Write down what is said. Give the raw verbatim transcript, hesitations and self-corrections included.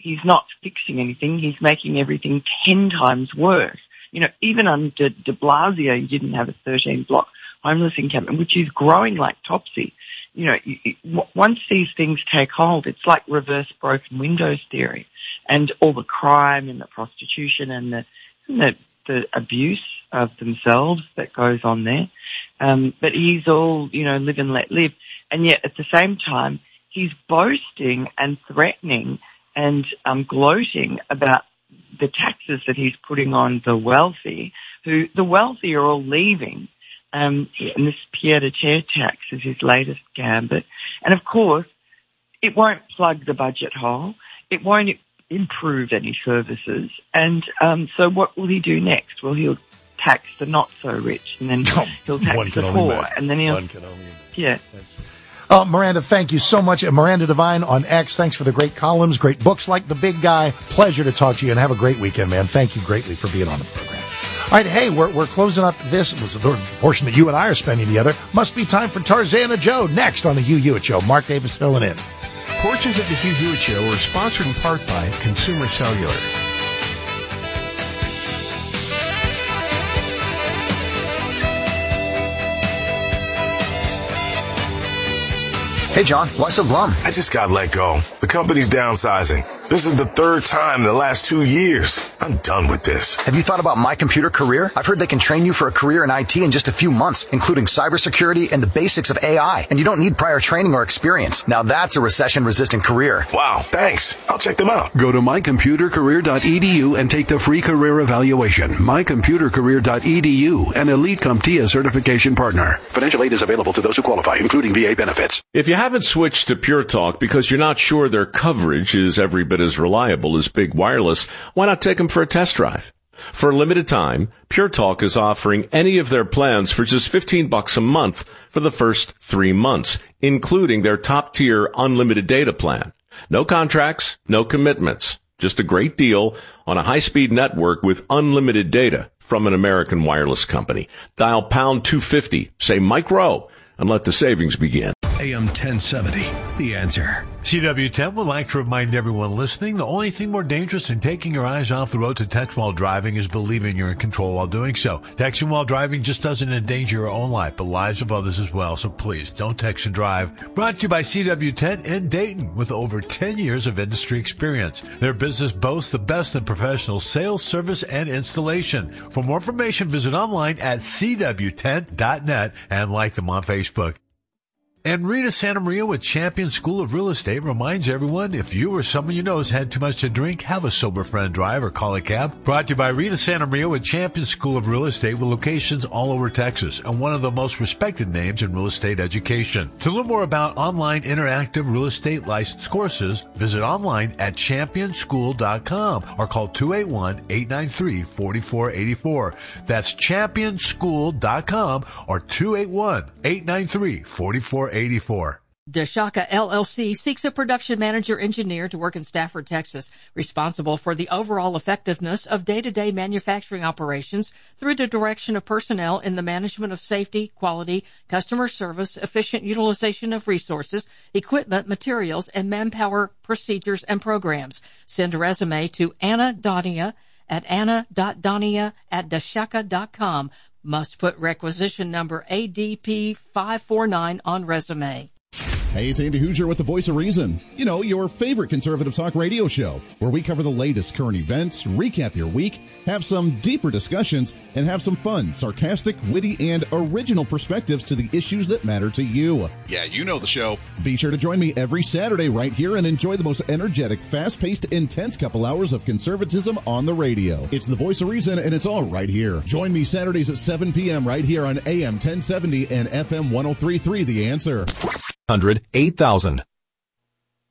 he's not fixing anything. He's making everything ten times worse. You know, even under de Blasio, you didn't have a thirteen block homeless encampment, which is growing like topsy. You know, you, you, once these things take hold, it's like reverse broken windows theory, and all the crime and the prostitution and the, and the, the abuse of themselves that goes on there. Um, but he's all, you know, live and let live. And yet at the same time, he's boasting and threatening and um, gloating about the taxes that he's putting on the wealthy, who the wealthy are all leaving. Um, and this pied-à-terre tax is his latest gambit. And of course, it won't plug the budget hole. It won't improve any services. And um, so what will he do next? Well, he'll tax the not-so-rich, and then he'll tax the poor, and then he'll... One can only yeah. That's... Uh, Miranda, thank you so much. Miranda Devine on X, thanks for the great columns, great books like The Big Guy. Pleasure to talk to you, and have a great weekend, man. Thank you greatly for being on the program. All right, hey, we're, we're closing up this the portion that you and I are spending together. Must be time for Tarzana Joe next on the Hugh Hewitt Show. Mark Davis filling in. Portions of the Hugh Hewitt Show are sponsored in part by Consumer Cellular. Hey, John, why so glum? I just got let go. The company's downsizing. This is the third time in the last two years. I'm done with this. Have you thought about My Computer Career? I've heard they can train you for a career in I T in just a few months, including cybersecurity and the basics of A I. And you don't need prior training or experience. Now that's a recession-resistant career. Wow, thanks. I'll check them out. Go to my computer career dot e d u and take the free career evaluation. my computer career dot e d u, an Elite CompTIA certification partner. Financial aid is available to those who qualify, including V A benefits. If you haven't switched to Pure Talk because you're not sure their coverage is every bit as reliable as Big Wireless, why not take them for a test drive? For a limited time, Pure Talk is offering any of their plans for just fifteen bucks a month for the first three months, including their top-tier unlimited data plan. No contracts, no commitments. Just a great deal on a high-speed network with unlimited data from an American wireless company. Dial pound two fifty, say Mike Rowe, and let the savings begin. A M ten seventy, The Answer. C W ten would like to remind everyone listening, the only thing more dangerous than taking your eyes off the road to text while driving is believing you're in control while doing so. Texting while driving just doesn't endanger your own life, but lives of others as well, so please don't text and drive. Brought to you by C W ten in Dayton, with over ten years of industry experience. Their business boasts the best in professional sales, service, and installation. For more information, visit online at c w ten dot net and like them on Facebook. And Rita Santa Maria with Champion School of Real Estate reminds everyone, if you or someone you know has had too much to drink, have a sober friend drive or call a cab. Brought to you by Rita Santa Maria with Champion School of Real Estate, with locations all over Texas and one of the most respected names in real estate education. To learn more about online interactive real estate license courses, visit online at champion school dot com or call two eight one, eight nine three, four four eight four. That's champion school dot com or two eight one, eight nine three, four four eight four. Deshaka L L C seeks a production manager engineer to work in Stafford, Texas, responsible for the overall effectiveness of day-to-day manufacturing operations through the direction of personnel in the management of safety, quality, customer service, efficient utilization of resources, equipment, materials, and manpower procedures and programs. Send a resume to Anna Donia at anna dot donia at deshaka dot com. Must put requisition number A D P five four nine on resume. Hey, it's Andy Hoosier with the Voice of Reason. You know, your favorite conservative talk radio show, where we cover the latest current events, recap your week, have some deeper discussions, and have some fun, sarcastic, witty, and original perspectives to the issues that matter to you. Yeah, you know the show. Be sure to join me every Saturday right here and enjoy the most energetic, fast-paced, intense couple hours of conservatism on the radio. It's the Voice of Reason, and it's all right here. Join me Saturdays at seven p.m. right here on A M ten seventy and F M one oh three point three, The Answer. one hundred eight thousand.